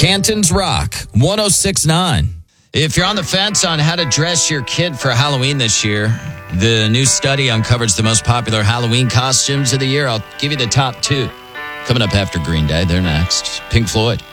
Canton's Rock 106.9. If you're on the fence on how to dress your kid for Halloween this year, the new study uncovers the most popular Halloween costumes of the year. I'll give you the top 2. Coming up after Green Day, they're next. Pink Floyd.